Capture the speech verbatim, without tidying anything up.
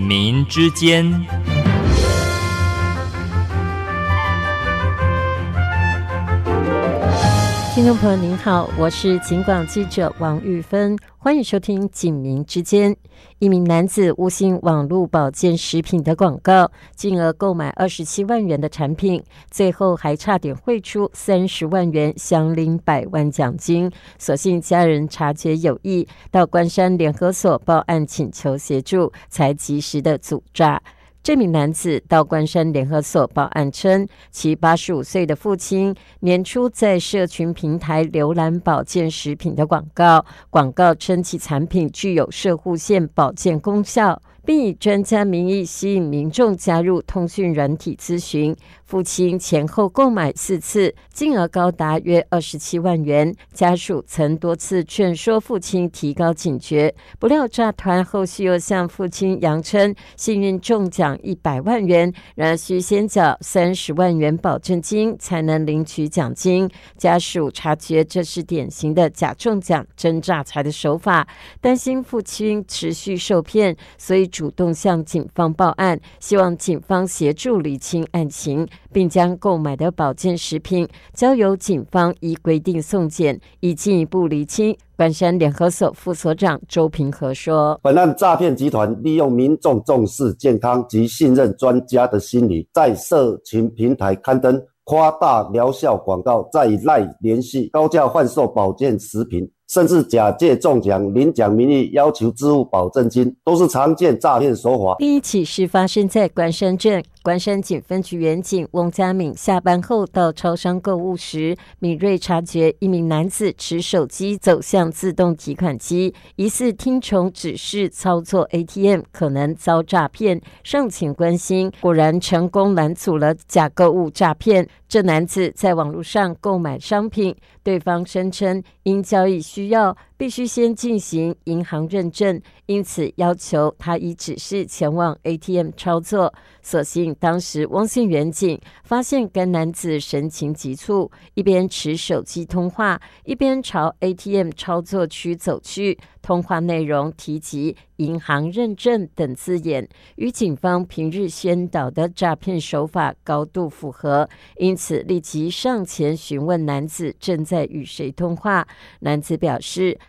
民之间。 听众朋友您好，我是警广记者王玉芬，欢迎收听警民之间。一名男子误信网络保健食品的广告，进而购买二十七万元的产品，最后还差点汇出三十万元，相领百万奖金。所幸家人察觉有异，到关山联合所报案请求协助，才及时的阻诈。这名男子到关山联合所报案称，其八十五岁的父亲年初在社群平台浏览保健食品的广告，广告称其产品具有摄护腺保健功效，并以专家名义吸引民众加入通讯软体咨询。父亲前后购买四次，金额高达约二十七万元。家属曾多次劝说父亲提高警觉，不料诈团后续又向父亲扬称幸运中奖一百万元，然而需先缴三十万元保证金才能领取奖金。家属察觉这是典型的假中奖真诈财的手法，担心父亲持续受骗，所以主动向警方报案，希望警方协助厘清案情，并将购买的保健食品交由警方依规定送检，以进一步厘清。关山联合所副所长周平和说， 本案诈骗集团利用民众重视健康及信任专家的心理，在社群平台刊登夸大疗效广告，再以 LINE 联系高价贩售保健食品，甚至假借中奖领奖名义要求支付保证金，都是常见诈骗手法。 另一起是发生在关山镇，关山警分局员警翁家敏下班后到超商购物时，敏锐察觉一名男子持手机走向自动提款机，疑似听从指示操作 A T M， 可能遭诈骗，上前关心，果然成功拦阻了假购物诈骗。这男子在网络上购买商品，对方声称因交易需要必须先进行银行认证，因此要求他依指示前往 A T M 操作。所幸当时翁姓员警发现该男子神情急促，一边持手机通话，一边朝 A T M 操作区走去，通话内容提及银行认证等字眼，与警方平日宣导的诈骗手法高度符合，因此立即上前询问男子正在与谁通话。男子表示